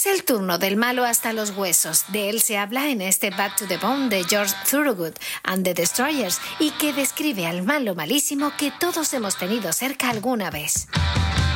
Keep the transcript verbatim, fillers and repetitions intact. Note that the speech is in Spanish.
Es el turno del malo hasta los huesos. De él se habla en este Back to the Bone de George Thorogood and the Destroyers y que describe al malo malísimo que todos hemos tenido cerca alguna vez.